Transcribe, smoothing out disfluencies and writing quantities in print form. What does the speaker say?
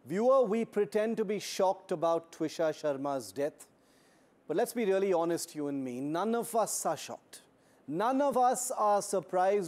Viewer, we pretend to be shocked about Twisha Sharma's death. But let's be really honest, you and me. None of us are shocked. None of us are surprised